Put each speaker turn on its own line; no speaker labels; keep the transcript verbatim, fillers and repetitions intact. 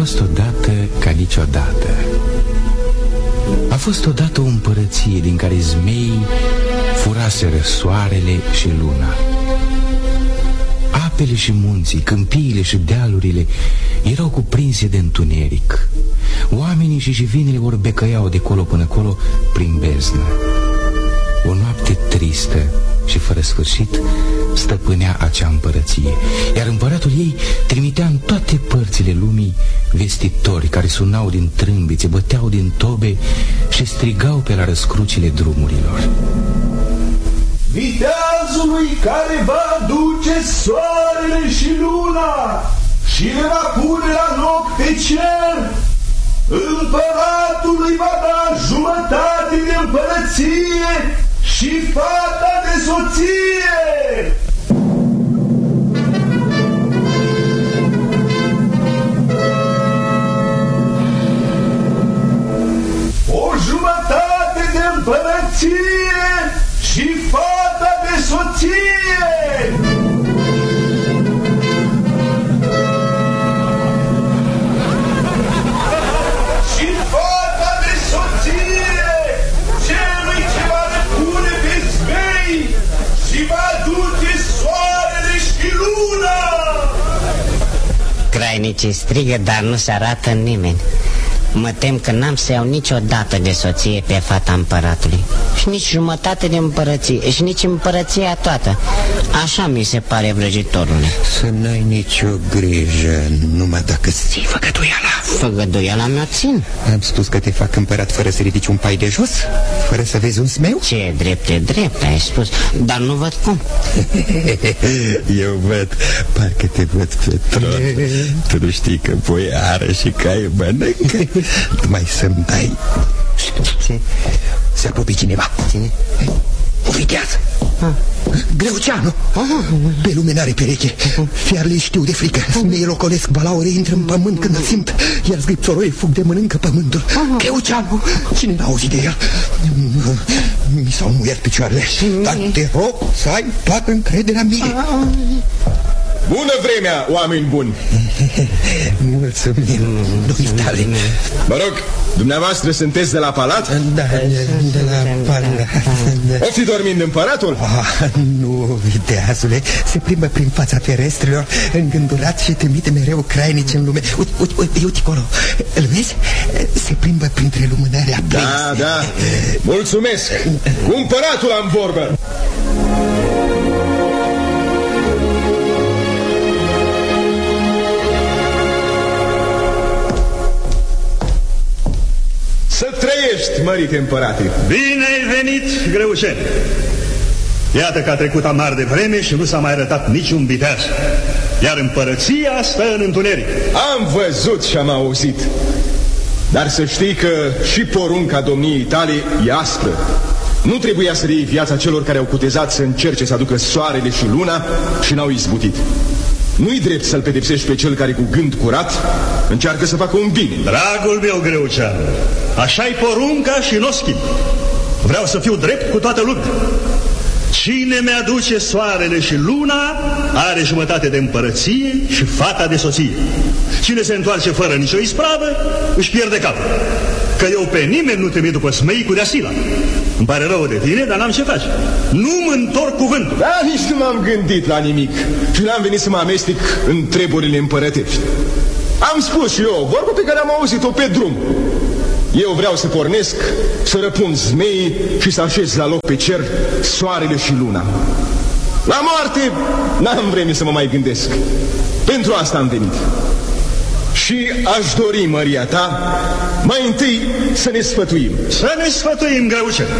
fost odată ca niciodată. A fost odată o împărăție din care zmeii furaseră soarele și luna. Apele și munții, câmpiile și dealurile erau cuprinse de întuneric. Oamenii și jivinele orbecăiau de colo până colo prin beznă. O noapte tristă și fără sfârșit stăpânea acea împărăție, iar împăratul ei trimitea în toate părțile lumii vestitori care sunau din trâmbițe, băteau din tobe și strigau pe la răscrucile drumurilor:
viteazului care va aduce soarele și luna și le va pune la loc pe cer, împăratului va da jumătate de împărăție și fata de soție. O jumătate de împărăție și fata de soție. Și fata de soție celui ce va răpune pe zmei și va aduce soarele și luna.
Crainicii strigă, dar nu se arată nimeni. Mă tem că n-am să iau niciodată de soție pe fata împăratului. Și nici jumătate de împărăție, și nici împărăția toată. Așa mi se pare, vrăjitorule.
Să n-ai nicio grijă, numai dacă îți ții făgăduiala.
Făgăduiala mi-o țin.
Am spus că te fac împărat fără să ridici un pai de jos, fără să vezi un smeu.
Ce e drept, e drept, ai spus, dar nu văd cum.
Eu văd, parcă te văd pe tron. Tu nu știi că boiară și caie mănâncă. Mai să-mi dai.
Ce?
Se apropie cineva.
Cine?
O vitează.
Ah.
Greuceanu. Ah. Pe lume n-are pereche. Fiarele știu de frică. Zmeii locolesc, balaure intră în pământ când îl simt, iar zgripțoroi fug de mănâncă pământul. Greuceanu. Cine n-a auzit de el? Mi s-au muiat picioarele. Dar te rog să ai toată încrederea mie.
Bună vremea, oameni buni!
Mulțumim, nu-i tale.
Mă rog, dumneavoastră sunteți de la palat?
Da, de la palat.
O fi dormind împăratul?
Ah, nu, viteazule, se plimbă prin fața ferestrelor, îngândurat și trimite mereu crainici în lume. Uite, uite, uite, uite acolo, îl vezi? Se plimbă printre lumânări aprinse.
Da, da, mulțumesc! Cu împăratul am vorbă! Să trăiești, mărite împărate!
Bine ai venit, Greucen! Iată că a trecut amar de vreme și nu s-a mai arătat niciun viteaz. Iar împărăția stă în întuneric.
Am văzut și am auzit. Dar să știi că și porunca domniei tale e aspră. Nu trebuia să reiei viața celor care au cutezat să încerce să aducă soarele și luna și n-au izbutit. Nu-i drept să-l pedepsești pe cel care cu gând curat încearcă să facă un bine.
Dragul meu, Greucean, așa-i porunca și n-o schimb. Vreau să fiu drept cu toată lumea. Cine mi-aduce soarele și luna are jumătate de împărăție și fata de soție. Cine se întoarce fără nicio ispravă își pierde capul. Că eu pe nimeni nu trimit după smei cu deasila. Îmi pare rău de tine, dar n-am ce face. Nu mă întorc cuvântul.
Da, nici nu m-am gândit la nimic și n-am venit să mă amestec în treburile împărătești. Am spus și eu vorba pe care am auzit-o pe drum. Eu vreau să pornesc, să răpund zmeii și să așez la loc pe cer soarele și luna. La moarte n-am vreme să mă mai gândesc. Pentru asta am venit. Și aș dori, măria ta, mai întâi să ne sfătuim.
Să ne sfătuim, Greucen.